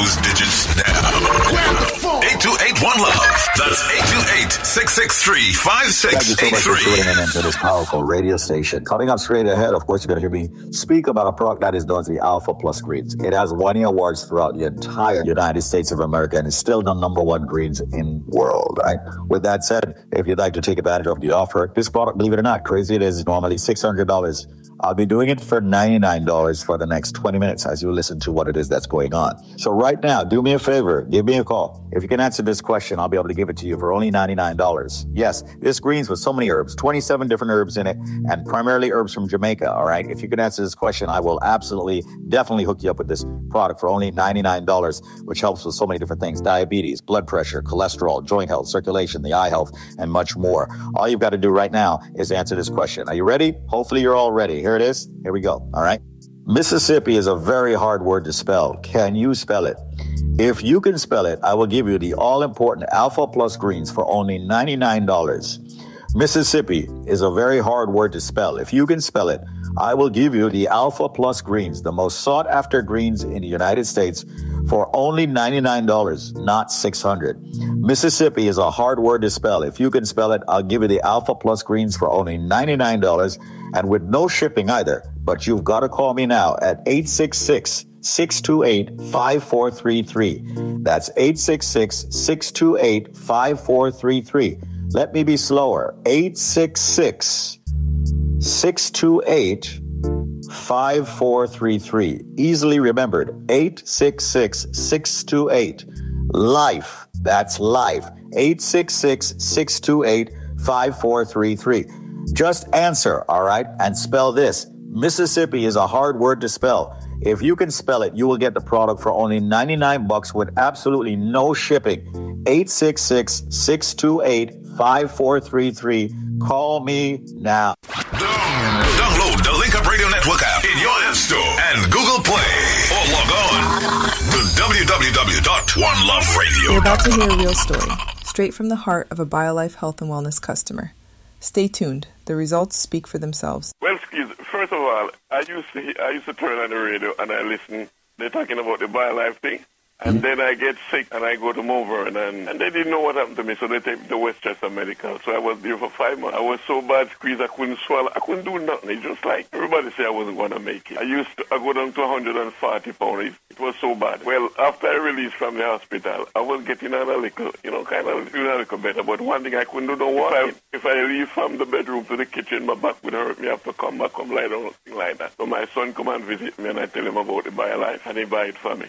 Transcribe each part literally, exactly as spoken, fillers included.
those digits now. eight two eight one love. That's eight two eight, six six three, five six eight three. Thank you so much for tuning into this powerful radio station. Coming up straight ahead, of course, you're going to hear me speak about a product that is known as the Alpha Plus Greens. It has won awards throughout the entire United States of America and is still the number one greens in the world, right? With that said, if you'd like to take advantage of the offer, this product, believe it or not, crazy it is, normally six hundred dollars. I'll be doing it for ninety-nine dollars for the next twenty minutes as you listen to what it is that's going on. So right now, do me a favor, give me a call. If you can answer this question, I'll be able to give it to you for only ninety-nine dollars. Yes, this greens with so many herbs, twenty-seven different herbs in it, and primarily herbs from Jamaica, all right? If you can answer this question, I will absolutely, definitely hook you up with this product for only ninety-nine dollars, which helps with so many different things: diabetes, blood pressure, cholesterol, joint health, circulation, the eye health, and much more. All you've got to do right now is answer this question. Are you ready? Hopefully you're all ready. Here it is. Here we go. All right. Mississippi is a very hard word to spell. Can you spell it? If you can spell it, I will give you the all-important Alpha Plus Greens for only ninety-nine dollars. Mississippi is a very hard word to spell. If you can spell it, I will give you the Alpha Plus Greens, the most sought-after greens in the United States, for only ninety-nine dollars, not six hundred dollars. Mississippi is a hard word to spell. If you can spell it, I'll give you the Alpha Plus Greens for only ninety-nine dollars and with no shipping either. But you've got to call me now at eight six six, six two eight, five four three three. That's eight six six, six two eight, five four three three. Let me be slower. eight six six, six two eight, five four three three. Easily remembered. eight six six, six two eight, LIFE. That's LIFE. eight six six, six two eight, five four three three. Just answer, all right? And spell this. Mississippi is a hard word to spell. If you can spell it, you will get the product for only ninety-nine bucks with absolutely no shipping. eight six six, six two eight, five four three three. Call me now. Download the Link Up Radio Network app in your App Store and Google Play, or log on to w w w dot one love radio dot com. You're about to hear a real story, straight from the heart of a BioLife health and wellness customer. Stay tuned. The results speak for themselves. Well, excuse, first of all, I used to I used to turn on the radio and I listen. They're talking about the BioLife thing. And then I get sick and I go to Malvern and, and they didn't know what happened to me, so they take me to Westchester Medical. So I was there for five months. I was so bad squeezed I couldn't swallow. I couldn't do nothing. It's just like everybody said I wasn't going to make it. I used to I go down to one hundred forty pounds. It was so bad. Well, after I released from the hospital, I was getting on a little, you know, kind of doing a little better. But one thing I couldn't do no more. If I leave from the bedroom to the kitchen, my back would hurt me. I have to come back, come lie down, something like that. So my son come and visit me and I tell him about the BioLife and he buy it for me.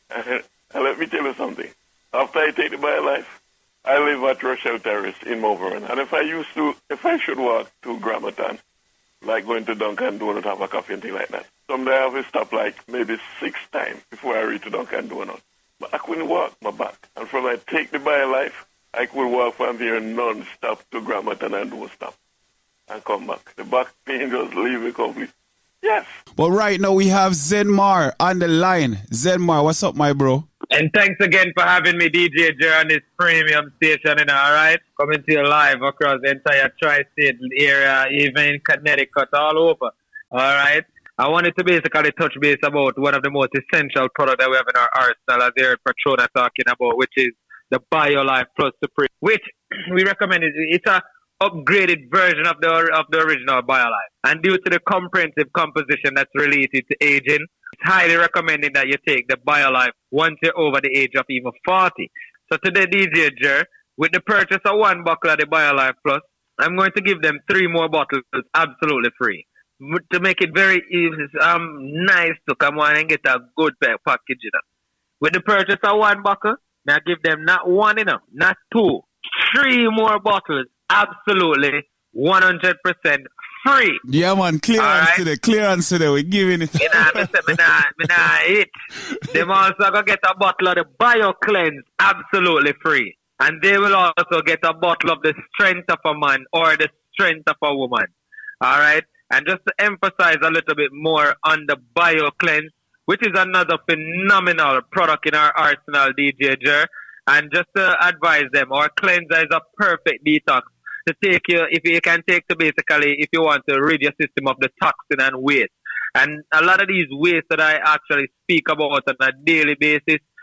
And let me tell you something. After I take the BioLife, I live at Rochelle Terrace in Malvern. And if I used to, if I should walk to Gramerton, like going to Dunkin' Donut, have a coffee and things like that, someday I have to stop like maybe six times before I reach to Dunkin' Donut. But I couldn't walk my back. And from I take the BioLife, I could walk from here non-stop to Gramerton and don't stop. And come back. The back pain just leave me completely. Yes. But right now we have Zenmar on the line. Zenmar, what's up, my bro? And thanks again for having me, D J Jer, on this premium station, you know, all right? Coming to you live across the entire tri-state area, even in Connecticut, all over, all right? I wanted to basically touch base about one of the most essential products that we have in our arsenal, as you heard Patrona talking about, which is the BioLife Plus Supreme, which we recommend. It. It's a upgraded version of the of the original BioLife. And due to the comprehensive composition that's related to aging, it's highly recommended that you take the BioLife once you're over the age of even forty. So today, D J Jer, with the purchase of one bottle of the BioLife Plus, I'm going to give them three more bottles absolutely free. To make it very easy, um, nice to come on and get a good package, you know. With the purchase of one bottle, now give them not one, you know, not two, three more bottles absolutely one hundred percent free. Yeah, man, clearance right? today, clearance today, we're giving it. You know, I said, me nah, me nah hit. Them also going to get a bottle of the BioCleanse absolutely free. And they will also get a bottle of the Strength of a Man or the Strength of a Woman. All right? And just to emphasize a little bit more on the BioCleanse, which is another phenomenal product in our arsenal, D J Jer. And just to advise them, our cleanser is a perfect detox to take you, if you can take to basically, if you want to rid your system of the toxin and waste. And a lot of these wastes that I actually speak about on a daily basis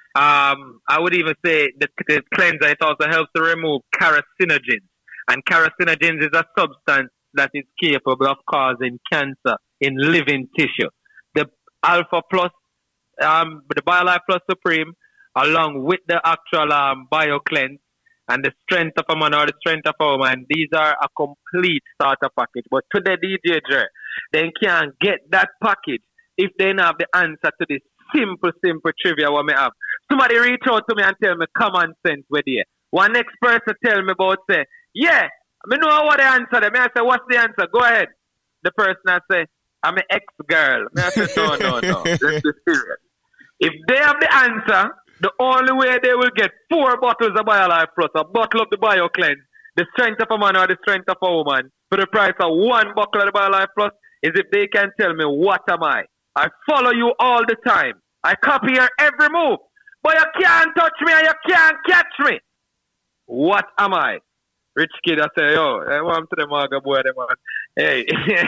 Um, I would even say that the cleanser, it also helps to remove carcinogens. And carcinogens is a substance that is capable of causing cancer in living tissue. The Alpha Plus, um, the BioLife Plus Supreme, along with the actual um, BioCleanse and the Strength of a Man or the Strength of a Woman, these are a complete starter package. But today, D J Jer, they can't get that package if they don't have the answer to this simple, simple trivia what me have. Somebody reach out to me and tell me common sense with you. One next person tell me about, say, yeah, I know what the answer is. I say, what's the answer? Go ahead. The person I say, I'm an ex-girl. I say, no, no, no. Let's be serious. If they have the answer, the only way they will get four bottles of BioLife Plus, a bottle of the BioCleanse, the Strength of a Man or the Strength of a Woman, for the price of one bottle of the BioLife Plus, is if they can tell me, what am I? I follow you all the time. I copy your every move. But you can't touch me and you can't catch me. What am I? Rich kid, I say, yo, I want to the maga boy, man. Hey,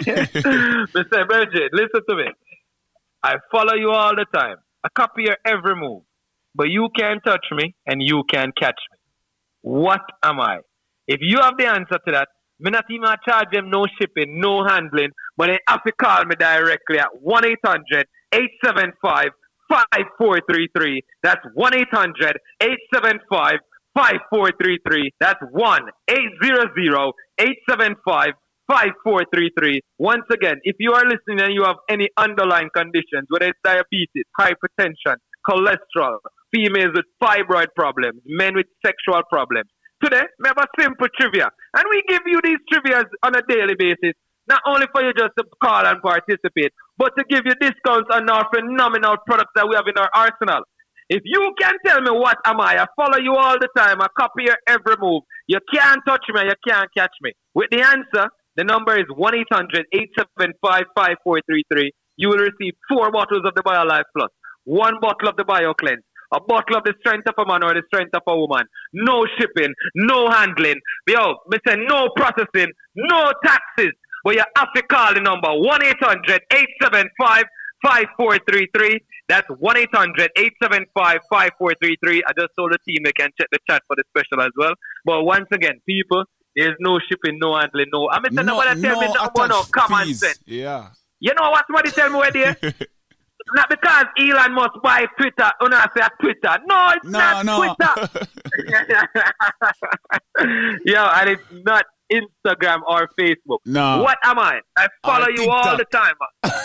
Mister Bridget, listen to me. I follow you all the time. I copy your every move. But you can't touch me and you can't catch me. What am I? If you have the answer to that, me not even charge them no shipping, no handling, but they have to call me directly at one eight hundred, eight seven five, five four three three. That's one eight hundred, eight seven five, five four three three. That's one eight hundred, eight seven five, five four three three. Once again, if you are listening and you have any underlying conditions, whether it's diabetes, hypertension, cholesterol, females with fibroid problems, men with sexual problems, today, we have a simple trivia. And we give you these trivias on a daily basis, not only for you just to call and participate, but to give you discounts on our phenomenal products that we have in our arsenal. If you can tell me what am I, I follow you all the time, I copy your every move. You can't touch me, you can't catch me. With the answer, the number is one eight hundred, eight seven five, five four three three. You will receive four bottles of the BioLife Plus, one bottle of the BioCleanse, a bottle of the Strength of a Man or the Strength of a Woman. No shipping, no handling. Yo, me say no processing, no taxes. But you have to call the number one eight hundred, eight seven five, five four three three. That's one eight hundred, eight seven five, five four three three. I just told the team they can check the chat for the special as well. But once again, people, there's no shipping, no handling, no. I mean, no, nobody tell no me no, no common sense. Yeah. You know what somebody tell me where there? Not because Elon must buy Twitter. When I say Twitter. No, it's no, not no. Twitter. Yo, and it's not Instagram or Facebook. No. What am I? I follow you all the time.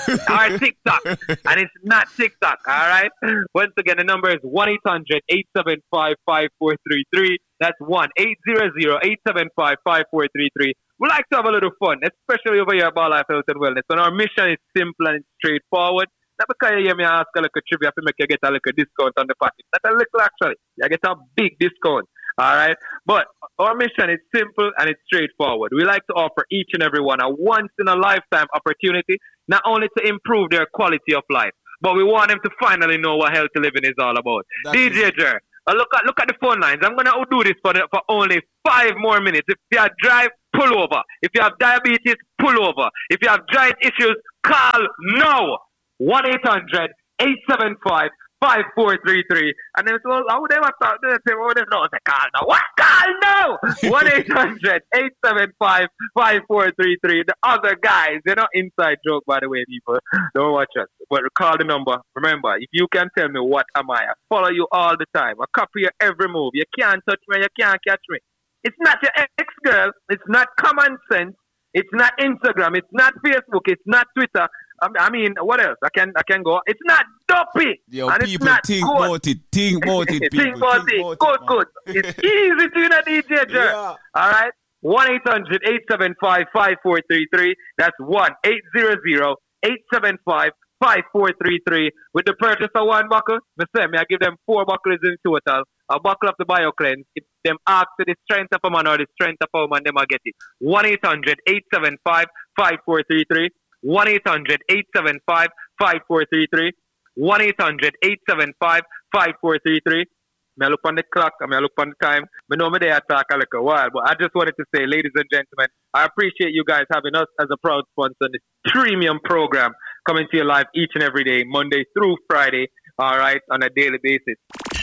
Or TikTok. And it's not TikTok, all right? Once again, the number is one eight hundred, eight seven five, five four three three. That's one eight hundred, eight seven five, five four three three. We like to have a little fun, especially over here at BioLife Health and Wellness. And our mission is simple and straightforward. Not because you hear me ask a little trivia to make you get a little discount on the package. Not a little, actually. You get a big discount. All right? But our mission is simple and it's straightforward. We like to offer each and every one a once-in-a-lifetime opportunity, not only to improve their quality of life, but we want them to finally know what healthy living is all about. That's D J Jer, uh, look at look at the phone lines. I'm going to do this for, the, for only five more minutes. If you have drive, pull over. If you have diabetes, pull over. If you have joint issues, call now. one eight hundred, eight seven five, five four three three. And then, so, how would they ever talk? They say, oh, they know, they call now. What? Call now! one eight hundred, eight seven five, five four three three. The other guys, they're not inside joke, by the way, people. Don't watch us. But call the number. Remember, if you can tell me what am I, I follow you all the time. I copy your every move. You can't touch me, you can't catch me. It's not your ex-girl. It's not common sense. It's not Instagram. It's not Facebook. It's not Twitter. I mean, what else? I can I can go. It's not dopey. Yo, and people it's not think good. about it. Think about it, people. think about think it. About Good, it, good. It's easy to you know, D J Jer. Yeah. All right? one eight hundred, eight seven five, five four three three. That's one eight hundred, eight seven five, five four three three. With the purchase of one buckle, me say, me I give them four buckles in total. A buckle of the BioCleanse. If them ask for the Strength of a Man or the Strength of a Woman, them I get it. one eight hundred, eight seven five, five four three three. one eight hundred, eight seven five, five four three three. one eight hundred, eight seven five, five four three three. I look on the clock, I mean, I look on the time. I know me there talk a little while, but I just wanted to say, ladies and gentlemen, I appreciate you guys having us as a proud sponsor in this premium program coming to you live each and every day, Monday through Friday, all right, on a daily basis.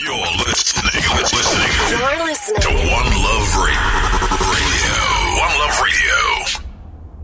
You're listening, listening